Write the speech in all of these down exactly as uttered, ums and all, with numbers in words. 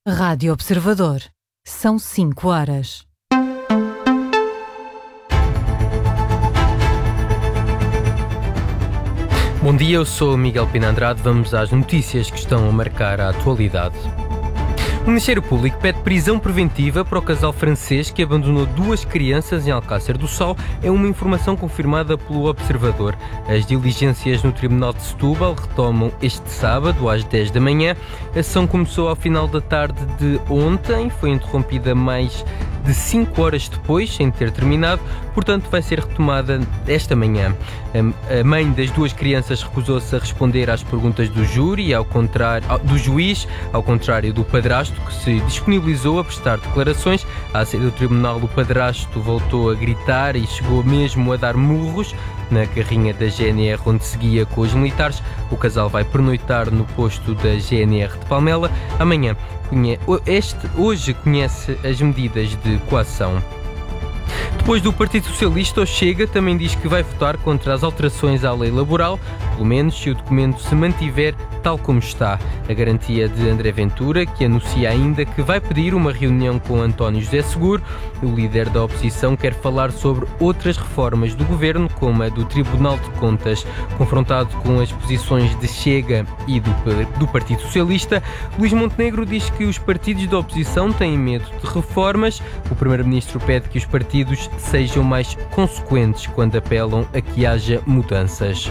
Rádio Observador. São cinco horas. Bom dia, eu sou o Miguel Pina Andrade. Vamos às notícias que estão a marcar a atualidade. O Ministério Público pede prisão preventiva para o casal francês que abandonou duas crianças em Alcácer do Sal. É uma informação confirmada pelo Observador. As diligências no Tribunal de Setúbal retomam este sábado às dez da manhã. A sessão começou ao final da tarde de ontem, foi interrompida mais de cinco horas depois, sem ter terminado, portanto vai ser retomada esta manhã. A mãe das duas crianças recusou-se a responder às perguntas do júri, ao contrário, do juiz, ao contrário do padrasto, que se disponibilizou a prestar declarações. À saída do tribunal, o padrasto voltou a gritar e chegou mesmo a dar murros na carrinha da G N R onde seguia com os militares. O casal vai pernoitar no posto da G N R de Palmela. Amanhã, este, hoje conhece as medidas de coação. Depois do Partido Socialista, o Chega também diz que vai votar contra as alterações à lei laboral, pelo menos se o documento se mantiver tal como está. A garantia de André Ventura, que anuncia ainda que vai pedir uma reunião com António José Seguro. O líder da oposição quer falar sobre outras reformas do governo, como a do Tribunal de Contas. Confrontado com as posições de Chega e do, do Partido Socialista, Luís Montenegro diz que os partidos da oposição têm medo de reformas. O primeiro-ministro pede que os partidos sejam mais consequentes quando apelam a que haja mudanças.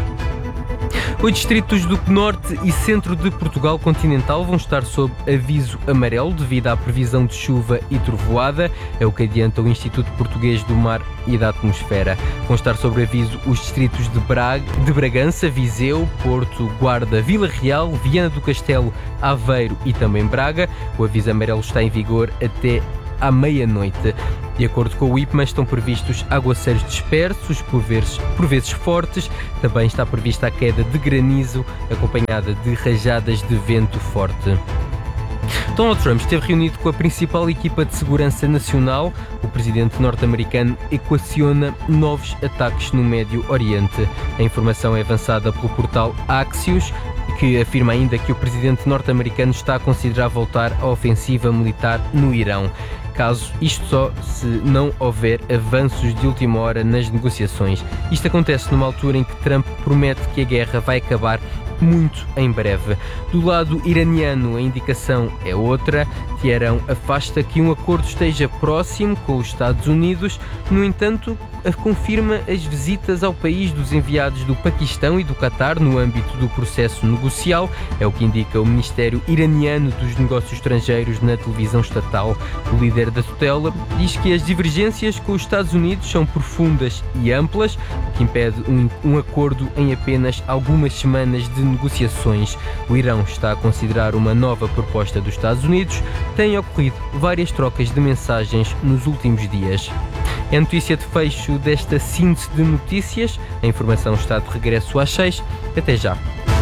Os distritos do Norte e Centro de Portugal continental vão estar sob aviso amarelo devido à previsão de chuva e trovoada. É o que adianta o Instituto Português do Mar e da Atmosfera. Vão estar sob aviso os distritos de, Braga, de Bragança, Viseu, Porto, Guarda, Vila Real, Viana do Castelo, Aveiro e também Braga. O aviso amarelo está em vigor até à meia-noite. De acordo com o I P M A, estão previstos aguaceiros dispersos, por vezes, por vezes fortes. Também está prevista a queda de granizo, acompanhada de rajadas de vento forte. Donald Trump esteve reunido com a principal equipa de segurança nacional. O presidente norte-americano equaciona novos ataques no Médio Oriente. A informação é avançada pelo portal Axios, que afirma ainda que o presidente norte-americano está a considerar voltar à ofensiva militar no Irão, caso isto só se não houver avanços de última hora nas negociações. Isto acontece numa altura em que Trump promete que a guerra vai acabar muito em breve. Do lado iraniano, a indicação é outra. Teherão afasta que um acordo esteja próximo com os Estados Unidos. No entanto, confirma as visitas ao país dos enviados do Paquistão e do Catar no âmbito do processo negocial. É o que indica o Ministério Iraniano dos Negócios Estrangeiros na televisão estatal. O líder da tutela diz que as divergências com os Estados Unidos são profundas e amplas, o que impede um, um acordo em apenas algumas semanas de negociações. O Irão está a considerar uma nova proposta dos Estados Unidos. Têm ocorrido várias trocas de mensagens nos últimos dias. É a notícia de fecho desta síntese de notícias. A informação está de regresso às seis. Até já.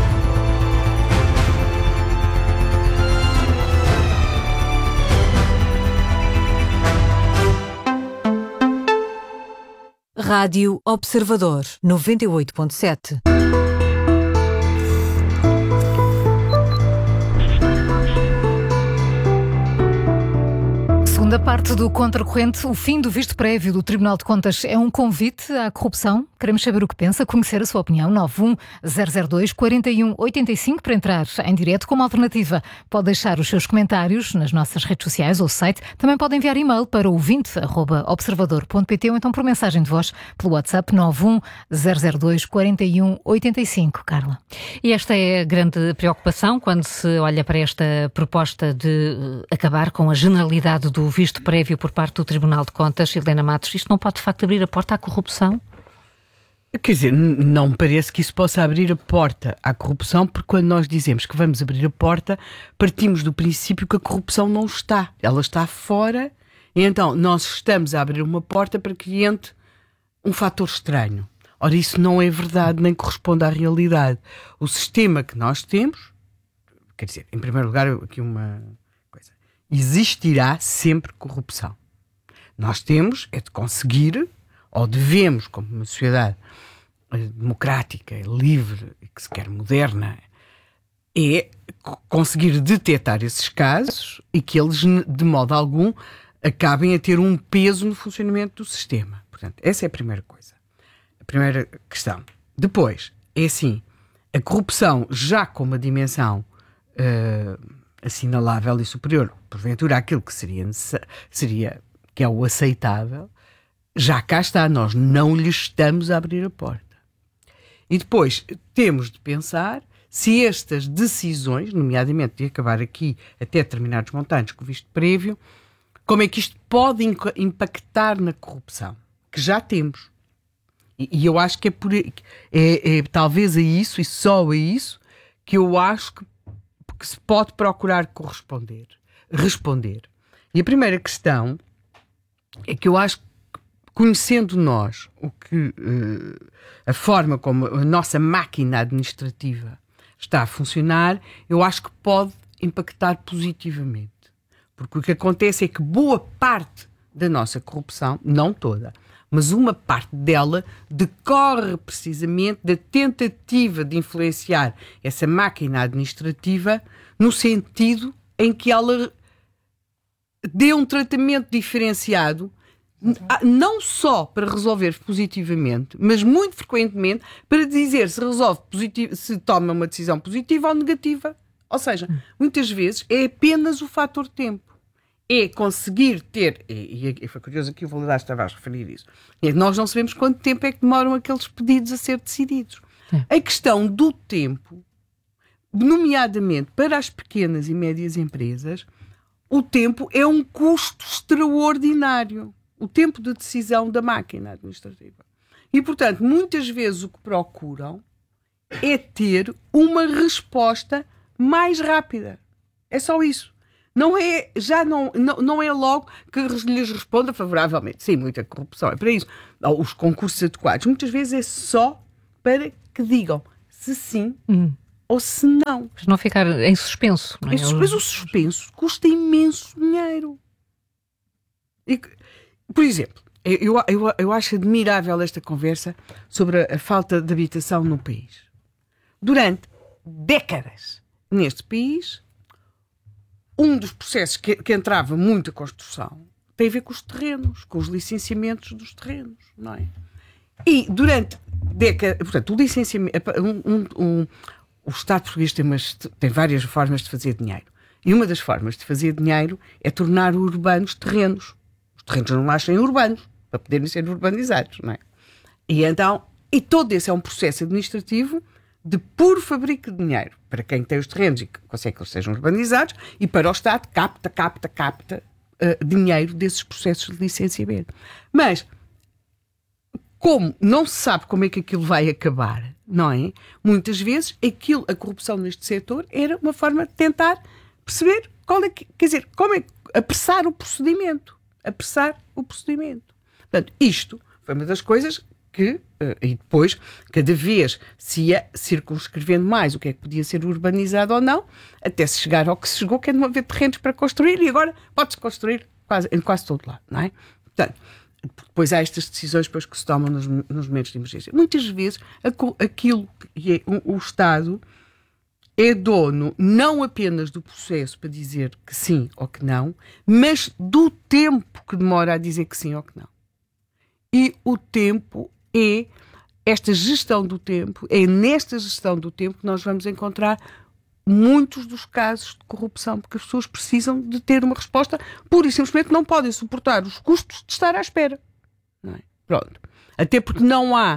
Rádio Observador, noventa e oito ponto sete. Segunda parte do Contracorrente, o fim do visto prévio do Tribunal de Contas é um convite à corrupção? Queremos saber o que pensa, conhecer a sua opinião. nove um zero zero dois quatro um oito cinco para entrar em direto. Como alternativa, pode deixar os seus comentários nas nossas redes sociais ou site. Também pode enviar e-mail para ouvinte arroba observador ponto pt ou então por mensagem de voz pelo WhatsApp nove um zero zero dois quatro um oito cinco. Carla. E esta é a grande preocupação quando se olha para esta proposta de acabar com a generalidade do visto prévio por parte do Tribunal de Contas. Helena Matos, isto não pode de facto abrir a porta à corrupção? Quer dizer, não me parece que isso possa abrir a porta à corrupção, porque quando nós dizemos que vamos abrir a porta, partimos do princípio que a corrupção não está. Ela está fora, e então nós estamos a abrir uma porta para que entre um fator estranho. Ora, isso não é verdade, nem corresponde à realidade. O sistema que nós temos, quer dizer, em primeiro lugar, aqui uma coisa, existirá sempre corrupção. Nós temos é de conseguir, ou devemos, como uma sociedade democrática, livre e que se quer moderna, é conseguir detectar esses casos e que eles, de modo algum, acabem a ter um peso no funcionamento do sistema. Portanto, essa é a primeira coisa. A primeira questão. Depois, é assim, a corrupção já com uma dimensão uh, assinalável e superior, porventura aquilo que seria, seria que é o aceitável, já cá está, nós não lhe estamos a abrir a porta. E depois temos de pensar se estas decisões, nomeadamente de acabar aqui até determinados montantes com visto prévio, como é que isto pode impactar na corrupção, que já temos. E, e eu acho que é, por, é, é talvez a isso, e só a isso, que eu acho que, que se pode procurar corresponder, responder. E a primeira questão é que eu acho que, conhecendo nós o que, uh, a forma como a nossa máquina administrativa está a funcionar, eu acho que pode impactar positivamente. Porque o que acontece é que boa parte da nossa corrupção, não toda, mas uma parte dela decorre precisamente da tentativa de influenciar essa máquina administrativa no sentido em que ela dê um tratamento diferenciado, não só para resolver positivamente, mas muito frequentemente para dizer se resolve positivo, se toma uma decisão positiva ou negativa. Ou seja, muitas vezes é apenas o fator tempo. É conseguir ter, e, e foi curioso que o Valadares estava a referir isso, é que nós não sabemos quanto tempo é que demoram aqueles pedidos a ser decididos. É. A questão do tempo, nomeadamente para as pequenas e médias empresas, o tempo é um custo extraordinário. O tempo de decisão da máquina administrativa. E, portanto, muitas vezes o que procuram é ter uma resposta mais rápida. É só isso. Não é, já não, não, não é logo que lhes responda favoravelmente. Sim, muita corrupção, é para isso. Os concursos adequados, muitas vezes é só para que digam se sim hum. ou se não. Para não ficar em suspenso. Não é? Mas o suspenso custa imenso dinheiro. E... Por exemplo, eu, eu, eu acho admirável esta conversa sobre a, a falta de habitação no país. Durante décadas, neste país, um dos processos que, que entrava muito a construção tem a ver com os terrenos, com os licenciamentos dos terrenos, não é? E durante décadas, portanto, o licenciamento, um, um, um, o Estado português tem, umas, tem várias formas de fazer dinheiro. E uma das formas de fazer dinheiro é tornar urbanos terrenos. Os terrenos não nascem urbanos, para poderem ser urbanizados, não é? E então, e todo esse é um processo administrativo de puro fabrico de dinheiro, para quem tem os terrenos e que consegue que eles sejam urbanizados, e para o Estado capta, capta, capta uh, dinheiro desses processos de licenciamento. Mas, como não se sabe como é que aquilo vai acabar, não é? Muitas vezes, aquilo, a corrupção neste setor era uma forma de tentar perceber qual é que, quer dizer, como é que apressar o procedimento. apressar o procedimento. Portanto, isto foi uma das coisas que, uh, e depois, cada vez se ia circunscrevendo mais o que é que podia ser urbanizado ou não, até se chegar ao que se chegou, que é de não haver terrenos para construir, e agora pode-se construir quase, em quase todo lado, não é? Portanto, depois há estas decisões depois que se tomam nos, nos momentos de emergência. Muitas vezes, aquilo que é o, o Estado é dono não apenas do processo para dizer que sim ou que não, mas do tempo que demora a dizer que sim ou que não. E o tempo é, esta gestão do tempo, é nesta gestão do tempo que nós vamos encontrar muitos dos casos de corrupção, porque as pessoas precisam de ter uma resposta, pura e simplesmente não podem suportar os custos de estar à espera. Não é? Pronto. Até porque não há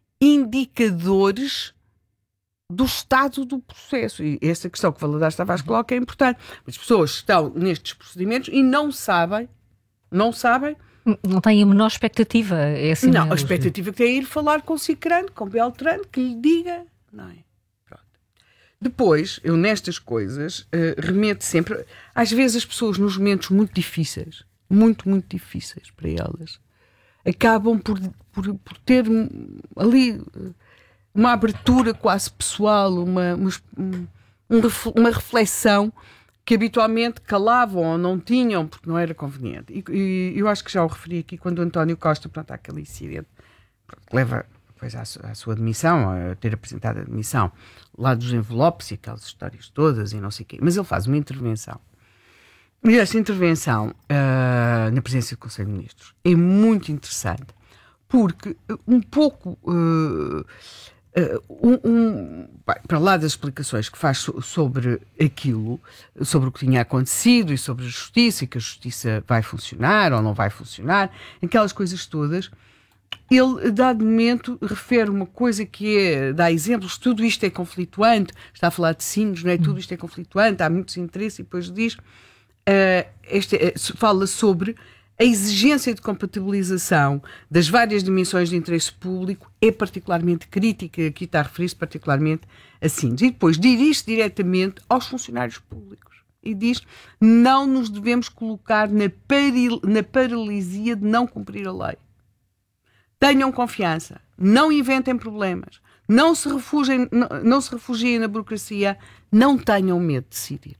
indicadores do estado do processo. E essa questão que o Valadares Tavares coloca é importante. As pessoas estão nestes procedimentos e não sabem, não sabem... Não têm a menor expectativa. É assim não, mesmo. A expectativa que tem é ir falar com Cicrano, com Beltrano, que lhe diga... Não é? Pronto. Depois, eu nestas coisas, uh, remeto sempre... Às vezes as pessoas nos momentos muito difíceis, muito, muito difíceis para elas, acabam por, por, por ter ali... Uh, uma abertura quase pessoal, uma, uma, uma reflexão que habitualmente calavam ou não tinham porque não era conveniente. E, e eu acho que já o referi aqui quando o António Costa, pronto, há aquele incidente que leva depois à, à sua admissão, a ter apresentado a admissão lá dos envelopes e aquelas histórias todas e não sei o quê, mas ele faz uma intervenção. E esta intervenção uh, na presença do Conselho de Ministros é muito interessante, porque um pouco, uh, uh, um, um, para lá das explicações que faz so, sobre aquilo, sobre o que tinha acontecido e sobre a justiça, e que a justiça vai funcionar ou não vai funcionar, aquelas coisas todas, ele, dado momento, refere uma coisa que é, dá exemplos, tudo isto é conflituante, está a falar de sinos, não é? Tudo isto é conflituante, há muitos interesses, e depois diz... Uh, este, uh, fala sobre a exigência de compatibilização das várias dimensões de interesse público é particularmente crítica, aqui está a referir-se particularmente a sinos. E depois dirige-se diretamente aos funcionários públicos e diz: não nos devemos colocar na, paril, na paralisia de não cumprir a lei. Tenham confiança, não inventem problemas, não se refugiem, não, não se refugiem na burocracia, não tenham medo de decidir.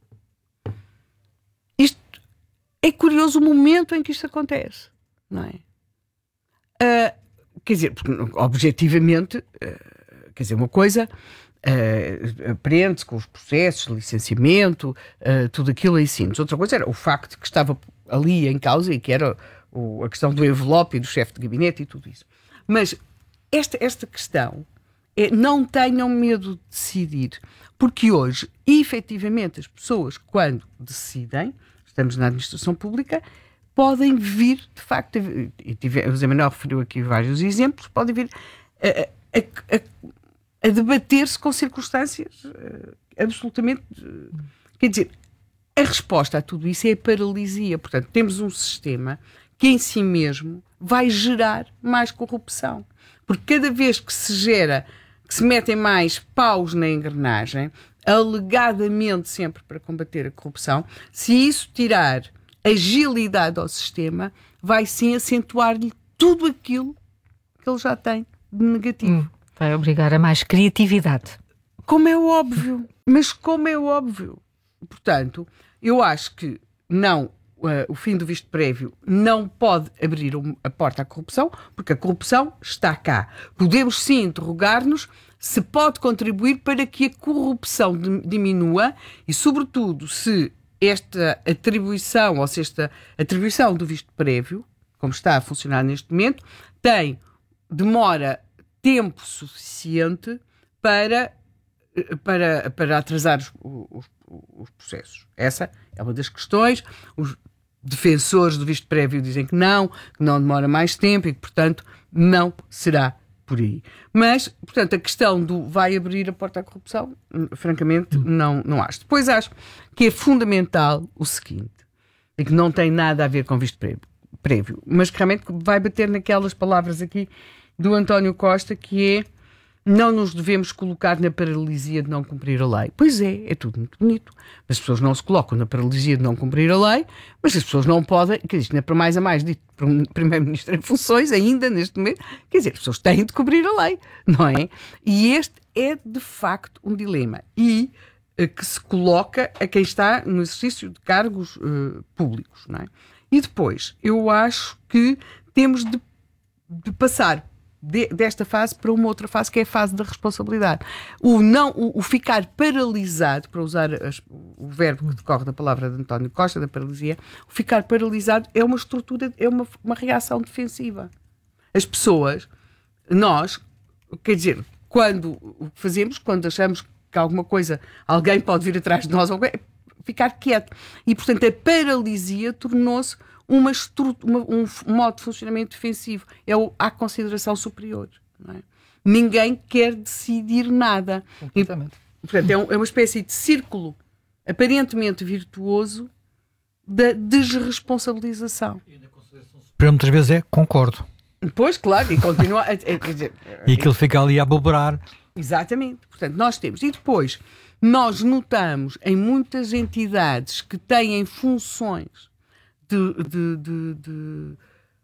Isto é curioso o momento em que isto acontece, não é? Uh, quer dizer, porque, objetivamente, uh, quer dizer, uma coisa uh, aprende-se com os processos, licenciamento, uh, tudo aquilo aí sim. Outra coisa era o facto que estava ali em causa e que era o, a questão do envelope e do chefe de gabinete e tudo isso. Mas esta, esta questão é: não tenham medo de decidir, porque hoje, efetivamente, as pessoas, quando decidem, estamos na administração pública, podem vir, de facto, e tive, o Zé Manuel referiu aqui vários exemplos, podem vir a, a, a, a debater-se com circunstâncias uh, absolutamente... Uh, quer dizer, a resposta a tudo isso é a paralisia. Portanto, temos um sistema que em si mesmo vai gerar mais corrupção. Porque cada vez que se gera, que se metem mais paus na engrenagem, alegadamente sempre para combater a corrupção, se isso tirar agilidade ao sistema, vai sim acentuar-lhe tudo aquilo que ele já tem de negativo. Hum, vai obrigar a mais criatividade. Como é óbvio, mas como é óbvio. Portanto, eu acho que não, uh, o fim do visto prévio não pode abrir a porta à corrupção, porque a corrupção está cá. Podemos sim interrogar-nos se pode contribuir para que a corrupção diminua e, sobretudo, se esta atribuição, ou se esta atribuição do visto prévio, como está a funcionar neste momento, tem, demora tempo suficiente para, para, para atrasar os, os, os processos. Essa é uma das questões. Os defensores do visto prévio dizem que não, que não demora mais tempo e que, portanto, não será por aí. Mas, portanto, a questão do vai abrir a porta à corrupção, francamente, não, não acho. Depois acho que é fundamental o seguinte, e que não tem nada a ver com visto prévio, prévio, mas que realmente vai bater naquelas palavras aqui do António Costa, que é: não nos devemos colocar na paralisia de não cumprir a lei. Pois é, é tudo muito bonito. As pessoas não se colocam na paralisia de não cumprir a lei, mas as pessoas não podem, quer dizer, não é para mais a mais dito por um primeiro-ministro em funções, ainda neste momento, quer dizer, as pessoas têm de cumprir a lei, não é? E este é, de facto, um dilema. E uh, que se coloca a quem está no exercício de cargos uh, públicos, não é? E depois, eu acho que temos de, de passar De, desta fase para uma outra fase, que é a fase da responsabilidade. O, não, o, o ficar paralisado, para usar as, o verbo que decorre da palavra de António Costa, da paralisia, o ficar paralisado é uma estrutura, é uma, uma reação defensiva. As pessoas, nós, quer dizer, quando o que fazemos, quando achamos que alguma coisa, alguém pode vir atrás de nós, é ficar quieto. E, portanto, a paralisia tornou-se Uma uma, um modo de funcionamento defensivo. É o, a consideração superior. Não é? Ninguém quer decidir nada. E, portanto, é, um, é uma espécie de círculo aparentemente virtuoso da desresponsabilização. E na consideração superior muitas vezes é concordo. Pois, claro, e continua a, a, quer dizer, e aquilo fica ali a aboberar. Exatamente. Portanto, nós temos. E depois, nós notamos em muitas entidades que têm funções De, de, de, de,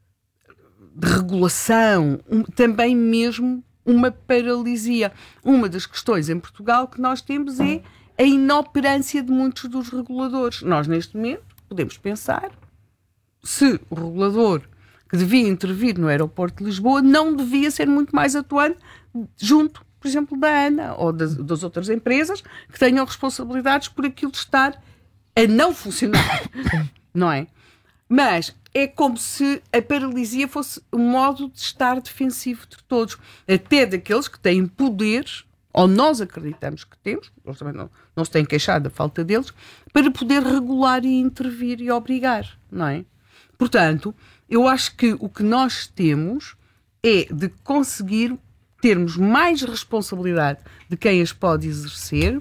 de regulação, um, também mesmo uma paralisia. Uma das questões em Portugal que nós temos é a inoperância de muitos dos reguladores. Nós, neste momento, podemos pensar se o regulador que devia intervir no aeroporto de Lisboa não devia ser muito mais atuante junto, por exemplo, da ANA ou das, das outras empresas que tenham responsabilidades por aquilo estar a não funcionar, não é? Mas é como se a paralisia fosse um modo de estar defensivo de todos, até daqueles que têm poderes, ou nós acreditamos que temos, eles também não, não se têm queixado da falta deles, para poder regular e intervir e obrigar, não é? Portanto, eu acho que o que nós temos é de conseguir termos mais responsabilidade de quem as pode exercer,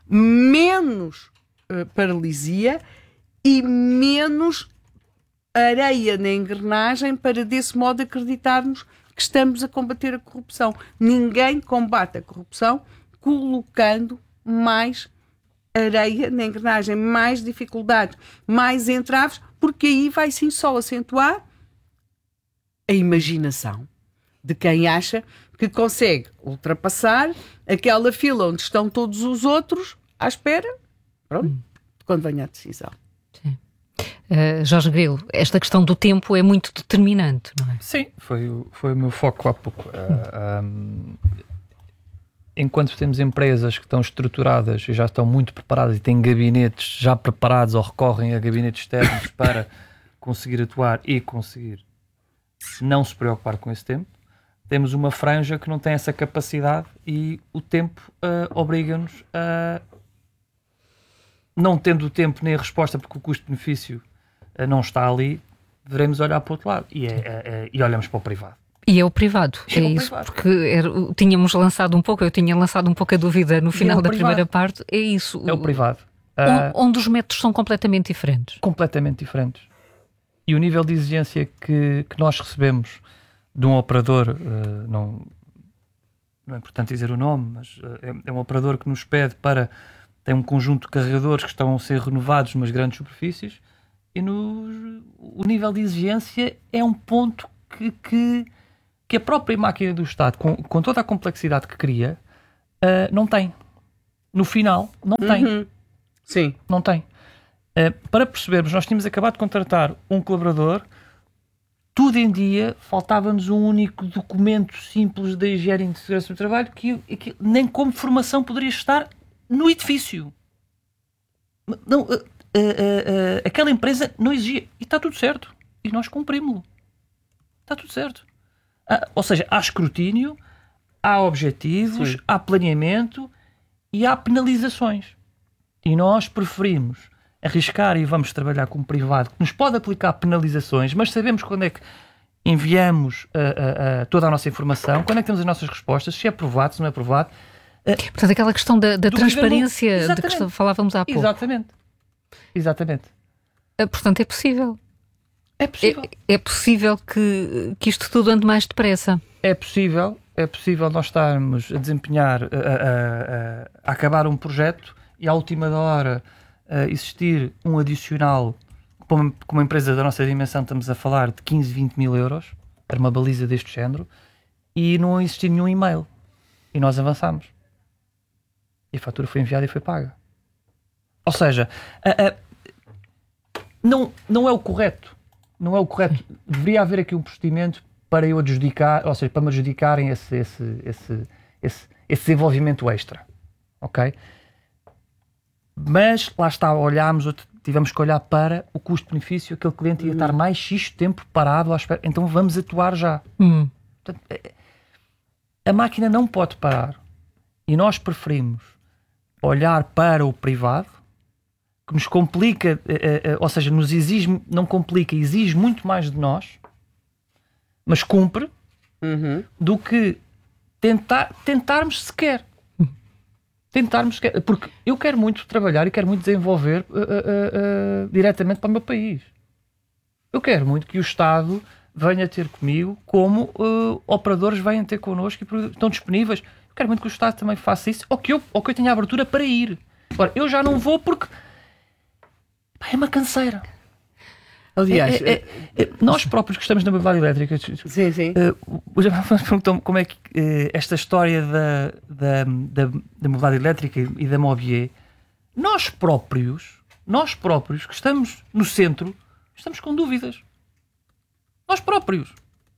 menos uh, paralisia e menos areia na engrenagem para, desse modo, acreditarmos que estamos a combater a corrupção. Ninguém combate a corrupção colocando mais areia na engrenagem, mais dificuldades, mais entraves, porque aí vai sim só acentuar a imaginação de quem acha que consegue ultrapassar aquela fila onde estão todos os outros à espera, pronto, hum. quando venha a decisão. Sim. Uh, Jorge Grilo, esta questão do tempo é muito determinante, não é? Sim, foi, o- foi o meu foco há pouco. Uh, um, enquanto temos empresas que estão estruturadas e já estão muito preparadas e têm gabinetes já preparados ou recorrem a gabinetes externos para conseguir atuar e conseguir não se preocupar com esse tempo, temos uma franja que não tem essa capacidade e o tempo uh, obriga-nos a, não tendo o tempo nem a resposta, porque o custo-benefício uh, não está ali, devemos olhar para o outro lado e, é, é, é, e olhamos para o privado. E é o privado, É é, o isso, privado. porque era, tínhamos lançado um pouco, eu tinha lançado um pouco a dúvida no final o da privado. primeira parte, é isso. É o privado. on- Uh, Onde os métodos são completamente diferentes. completamente diferentes. E o nível de exigência que, que nós recebemos de um operador, uh, não, não é importante dizer o nome, mas uh, é, é um operador que nos pede para, tem um conjunto de carregadores que estão a ser renovados nas grandes superfícies, e nos, o nível de exigência é um ponto que, que, que a própria máquina do Estado, com, com toda a complexidade que cria, uh, não tem. No final, não tem. Uhum. Sim. Não tem. Uh, para percebermos, nós tínhamos acabado de contratar um colaborador, tudo em dia, faltava-nos um único documento simples da higiene de segurança do trabalho que, que nem como formação poderia estar no edifício. Não, uh, uh, uh, uh, aquela empresa não exigia. E está tudo certo. E nós cumprimos-lo. Está tudo certo. Ah, ou seja, há escrutínio, há objetivos, Sim. há planeamento e há penalizações. E nós preferimos arriscar e vamos trabalhar com um privado que nos pode aplicar penalizações, mas sabemos quando é que enviamos uh, uh, uh, toda a nossa informação, quando é que temos as nossas respostas, se é aprovado, se não é aprovado. Portanto, aquela questão da, da Do transparência governo- de que Exatamente. falávamos há pouco. Exatamente. Exatamente. Ah, Portanto, é possível. É possível. É, é possível que, que isto tudo ande mais depressa. É possível, é possível nós estarmos a desempenhar, a, a- a- a acabar um projeto e à última da hora a existir um adicional, com uma, com uma empresa da nossa dimensão estamos a falar de quinze, vinte mil euros, era uma baliza deste género, e não existir nenhum e-mail. E nós avançamos. E a fatura foi enviada e foi paga. Ou seja, a- a- não, não é o correto. Não é o correto. Deveria haver aqui um procedimento para eu adjudicar, ou seja, para me adjudicarem esse, esse, esse, esse, esse desenvolvimento extra. Ok? Mas lá está, olhámos, tivemos que olhar para o custo-benefício, aquele cliente ia estar mais X tempo parado à espera, então vamos atuar já. Hum. Portanto, a máquina não pode parar. E nós preferimos olhar para o privado, que nos complica, eh, eh, ou seja, nos exige, não complica, exige muito mais de nós, mas cumpre, Uhum. do que tentar, tentarmos sequer. Tentarmos sequer. Porque eu quero muito trabalhar e quero muito desenvolver uh, uh, uh, uh, diretamente para o meu país. Eu quero muito que o Estado venha ter comigo como uh, operadores venham ter connosco e estão disponíveis. Eu quero muito que o Estado também faça isso, ou que eu, ou que eu tenha abertura para ir. Agora, eu já não vou porque pá, é uma canseira. Aliás, É- é- é- nós próprios que estamos na mobilidade elétrica, sim, sim. Uh, o Jamal perguntou-me como é que uh, esta história da, da, da, da mobilidade elétrica e da Mobier, nós próprios, nós próprios que estamos no centro, estamos com dúvidas. Nós próprios.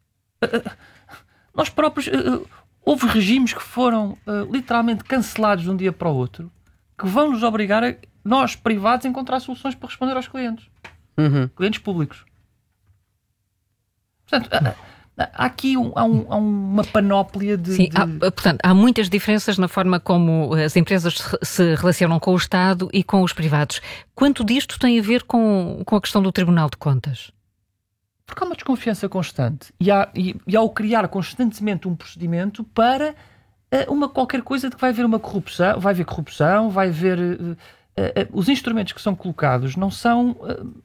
Nós próprios. Houve regimes que foram literalmente cancelados de um dia para o outro, que vão nos obrigar a nós, privados, a encontrar soluções para responder aos clientes. Uhum. Clientes públicos. Portanto, há aqui um, há um, há uma panóplia de... Sim, de... Há, portanto, há muitas diferenças na forma como as empresas se relacionam com o Estado e com os privados. Quanto disto tem a ver com, com a questão do Tribunal de Contas? Porque há uma desconfiança constante. E, há, e, e ao criar constantemente um procedimento para uh, uma qualquer coisa de que vai haver uma corrupção, vai haver corrupção, vai haver... Uh, uh, uh, os instrumentos que são colocados não são... Uh,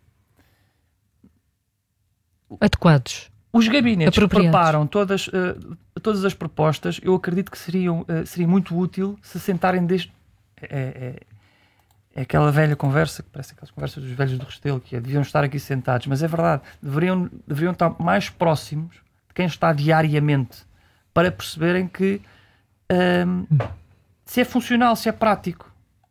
adequados. Os gabinetes que preparam todas, uh, todas as propostas, eu acredito que seriam, uh, seria muito útil se sentarem desde... É, é, é aquela velha conversa, que parece aquelas conversas dos velhos do Restelo, que é, deviam estar aqui sentados, mas é verdade, deveriam, deveriam estar mais próximos de quem está diariamente, para perceberem que um, se é funcional, se é prático.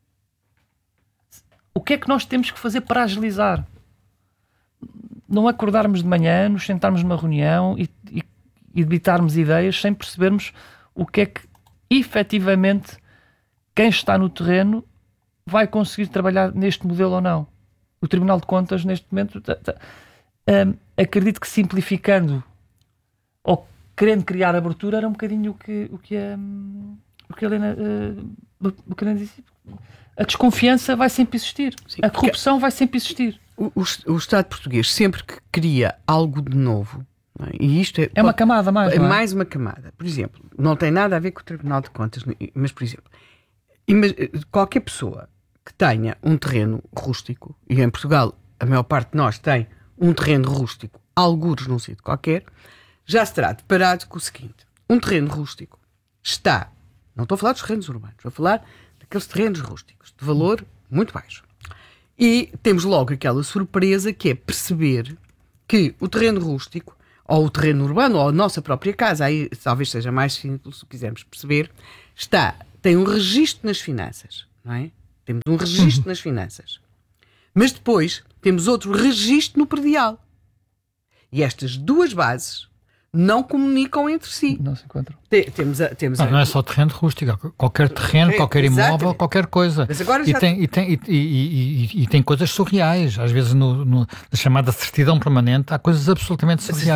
O que é que nós temos que fazer para agilizar? Não acordarmos de manhã, nos sentarmos numa reunião e, e, e debitarmos ideias sem percebermos o que é que efetivamente quem está no terreno vai conseguir trabalhar neste modelo ou não. O Tribunal de Contas, neste momento, tá, tá, um, acredito que simplificando ou querendo criar abertura era um bocadinho o que, o que, um, o que a Helena, uh, o que a Helena disse. A desconfiança vai sempre existir. Sim, a corrupção vai sempre existir. O, o, o Estado português, sempre que cria algo de novo, não é? E isto é, é uma camada mais, é não é? mais uma camada. Por exemplo, não tem nada a ver com o Tribunal de Contas, mas, por exemplo, qualquer pessoa que tenha um terreno rústico, e em Portugal a maior parte de nós tem um terreno rústico, algures num sítio qualquer, já se terá deparado com o seguinte: um terreno rústico está, não estou a falar dos terrenos urbanos, estou a falar daqueles terrenos rústicos de valor muito baixo. E temos logo aquela surpresa que é perceber que o terreno rústico, ou o terreno urbano, ou a nossa própria casa, aí talvez seja mais simples se quisermos perceber, está, tem um registro nas finanças, não é? Temos um registro nas finanças. Mas depois temos outro registro no predial. E estas duas bases não comunicam entre si. Não se encontram. Te, temos a, temos não, a... não é só terreno rústico, qualquer terreno, é, qualquer imóvel, exatamente. Qualquer coisa. Mas agora e, já... tem, e, tem, e, e, e, e tem coisas surreais. Às vezes no, no, na chamada certidão permanente há coisas absolutamente surreais.